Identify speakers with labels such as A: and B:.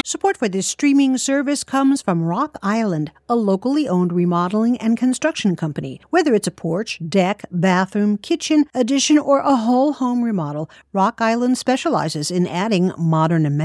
A: Support for this streaming service comes from Rock Island, a locally owned remodeling and construction company. Whether it's a porch, deck, bathroom, kitchen, addition, or a whole home remodel, Rock Island specializes in adding modern amenities.